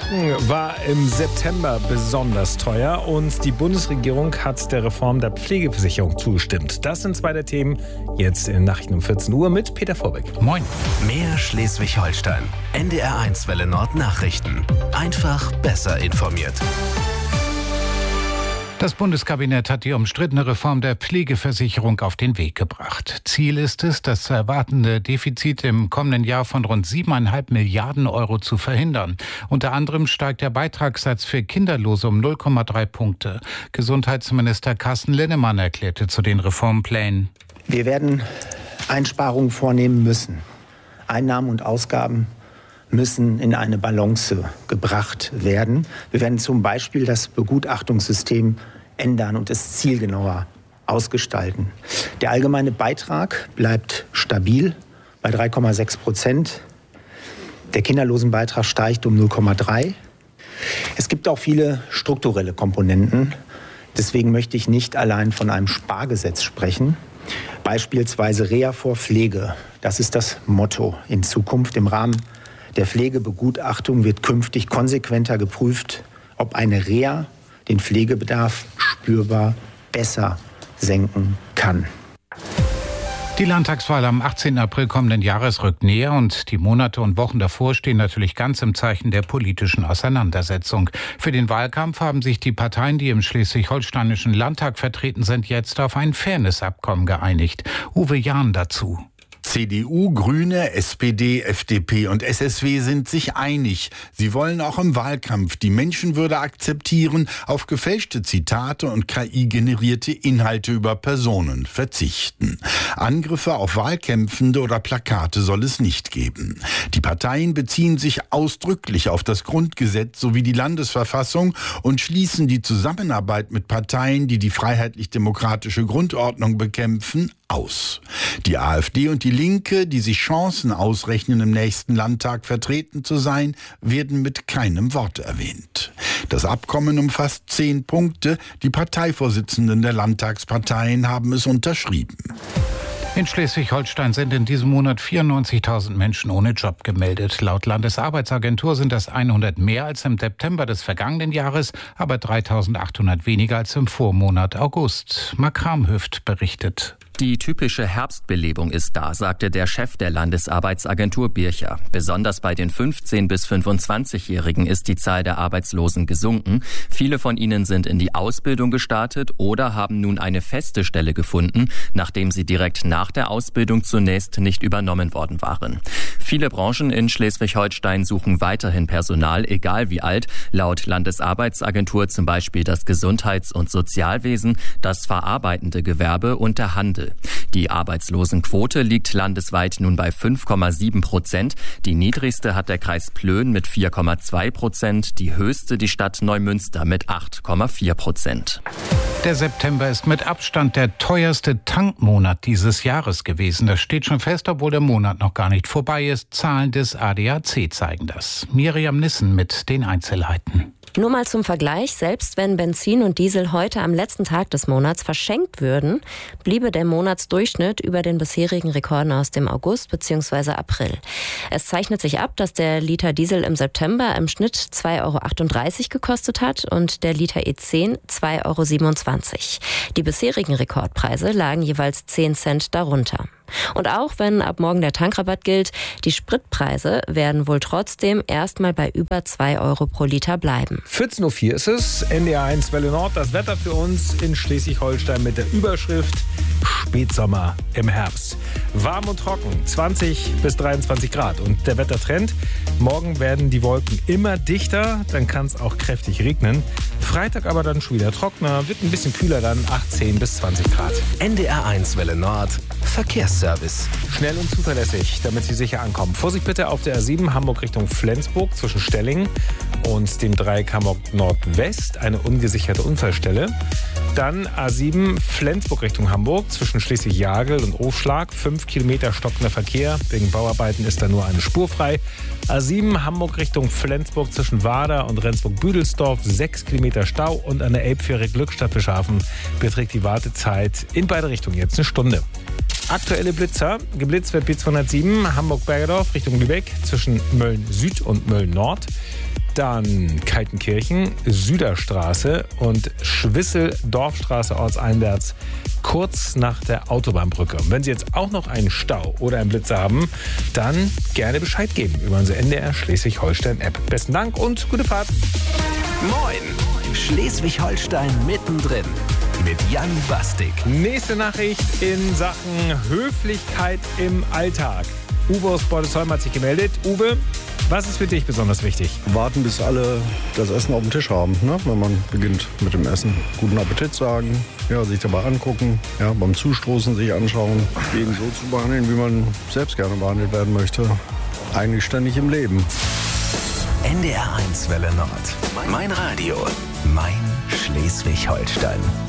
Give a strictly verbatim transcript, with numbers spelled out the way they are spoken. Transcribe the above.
Tanken war im September besonders teuer und die Bundesregierung hat der Reform der Pflegeversicherung zugestimmt. Das sind zwei der Themen jetzt in den Nachrichten um vierzehn Uhr mit Peter Vorbeck. Moin. Mehr Schleswig-Holstein. N D R eins Welle Nord Nachrichten. Einfach besser informiert. Das Bundeskabinett hat die umstrittene Reform der Pflegeversicherung auf den Weg gebracht. Ziel ist es, das zu erwartende Defizit im kommenden Jahr von rund siebeneinhalb Milliarden Euro zu verhindern. Unter anderem steigt der Beitragssatz für Kinderlose um null Komma drei Punkte. Gesundheitsminister Carsten Linnemann erklärte zu den Reformplänen: Wir werden Einsparungen vornehmen müssen. Einnahmen und Ausgaben müssen in eine Balance gebracht werden. Wir werden zum Beispiel das Begutachtungssystem ändern und es zielgenauer ausgestalten. Der allgemeine Beitrag bleibt stabil bei drei Komma sechs Prozent. Der Kinderlosenbeitrag steigt um null Komma drei. Es gibt auch viele strukturelle Komponenten. Deswegen möchte ich nicht allein von einem Spargesetz sprechen. Beispielsweise Reha vor Pflege. Das ist das Motto in Zukunft. Im Rahmen der Pflegebegutachtung wird künftig konsequenter geprüft, ob eine Reha den Pflegebedarf spürbar besser senken kann. Die Landtagswahl am achtzehnten April kommenden Jahres rückt näher und die Monate und Wochen davor stehen natürlich ganz im Zeichen der politischen Auseinandersetzung. Für den Wahlkampf haben sich die Parteien, die im schleswig-holsteinischen Landtag vertreten sind, jetzt auf ein Fairnessabkommen geeinigt. Uwe Jahn dazu. C D U, Grüne, S P D, F D P und S S W sind sich einig. Sie wollen auch im Wahlkampf die Menschenwürde akzeptieren, auf gefälschte Zitate und K I-generierte Inhalte über Personen verzichten. Angriffe auf Wahlkämpfende oder Plakate soll es nicht geben. Die Parteien beziehen sich ausdrücklich auf das Grundgesetz sowie die Landesverfassung und schließen die Zusammenarbeit mit Parteien, die die freiheitlich-demokratische Grundordnung bekämpfen, aus. Die AfD und die Linke, die sich Chancen ausrechnen, im nächsten Landtag vertreten zu sein, werden mit keinem Wort erwähnt. Das Abkommen umfasst zehn Punkte. Die Parteivorsitzenden der Landtagsparteien haben es unterschrieben. In Schleswig-Holstein sind in diesem Monat vierundneunzigtausend Menschen ohne Job gemeldet. Laut Landesarbeitsagentur sind das hundert mehr als im September des vergangenen Jahres, aber dreitausendachthundert weniger als im Vormonat August. Mark Kramhöft berichtet. Die typische Herbstbelebung ist da, sagte der Chef der Landesarbeitsagentur Bircher. Besonders bei den fünfzehn- bis fünfundzwanzigjährigen ist die Zahl der Arbeitslosen gesunken. Viele von ihnen sind in die Ausbildung gestartet oder haben nun eine feste Stelle gefunden, nachdem sie direkt nach der Ausbildung zunächst nicht übernommen worden waren. Viele Branchen in Schleswig-Holstein suchen weiterhin Personal, egal wie alt. Laut Landesarbeitsagentur zum Beispiel das Gesundheits- und Sozialwesen, das verarbeitende Gewerbe und der Handel. Die Arbeitslosenquote liegt landesweit nun bei fünf Komma sieben Prozent. Die niedrigste hat der Kreis Plön mit vier Komma zwei Prozent, die höchste die Stadt Neumünster mit acht Komma vier Prozent. Der September ist mit Abstand der teuerste Tankmonat dieses Jahres gewesen. Das steht schon fest, obwohl der Monat noch gar nicht vorbei ist. Zahlen des A D A C zeigen das. Miriam Nissen mit den Einzelheiten. Nur mal zum Vergleich, selbst wenn Benzin und Diesel heute am letzten Tag des Monats verschenkt würden, bliebe der Monatsdurchschnitt über den bisherigen Rekorden aus dem August bzw. April. Es zeichnet sich ab, dass der Liter Diesel im September im Schnitt zwei Euro achtunddreißig gekostet hat und der Liter E zehn zwei Euro siebenundzwanzig. Die bisherigen Rekordpreise lagen jeweils zehn Cent darunter. Und auch wenn ab morgen der Tankrabatt gilt, die Spritpreise werden wohl trotzdem erstmal bei über zwei Euro pro Liter bleiben. vierzehn Uhr vier ist es, N D R eins Welle Nord, das Wetter für uns in Schleswig-Holstein mit der Überschrift Spätsommer im Herbst. Warm und trocken, zwanzig bis dreiundzwanzig Grad. Und der Wettertrend, morgen werden die Wolken immer dichter, dann kann es auch kräftig regnen. Freitag aber dann schon wieder trockener, wird ein bisschen kühler dann, achtzehn bis zwanzig Grad. N D R eins Welle Nord, Verkehrsservice. Schnell und zuverlässig, damit Sie sicher ankommen. Vorsicht bitte auf der A sieben Hamburg Richtung Flensburg zwischen Stellingen und dem Dreieck Hamburg Nordwest, eine ungesicherte Unfallstelle. Dann A sieben Flensburg Richtung Hamburg zwischen Schleswig-Jagel und Aufschlag. Fünf Kilometer stockender Verkehr. Wegen Bauarbeiten ist da nur eine Spur frei. A sieben Hamburg Richtung Flensburg zwischen Wader und Rendsburg-Büdelsdorf. Sechs Kilometer Stau und an der Elbfähre Glückstadt-Bischhafen beträgt die Wartezeit in beide Richtungen jetzt eine Stunde. Aktuelle Blitzer. Geblitzt wird B zweihundertsieben Hamburg-Bergedorf Richtung Lübeck zwischen Mölln Süd und Mölln Nord. Dann Kaltenkirchen, Süderstraße und Schwissel-Dorfstraße ortseinwärts, kurz nach der Autobahnbrücke. Und wenn Sie jetzt auch noch einen Stau oder einen Blitzer haben, dann gerne Bescheid geben über unsere N D R Schleswig-Holstein-App. Besten Dank und gute Fahrt. Moin, Schleswig-Holstein mittendrin mit Jan Bastik. Nächste Nachricht in Sachen Höflichkeit im Alltag. Uwe aus Bordesholm hat sich gemeldet. Uwe, was ist für dich besonders wichtig? Warten, bis alle das Essen auf dem Tisch haben, ne? Wenn man beginnt mit dem Essen. Guten Appetit sagen, ja, sich dabei angucken, ja, beim Zustoßen sich anschauen. Jeden so zu behandeln, wie man selbst gerne behandelt werden möchte. Eigentlich ständig im Leben. N D R eins Welle Nord. Mein Radio. Mein Schleswig-Holstein.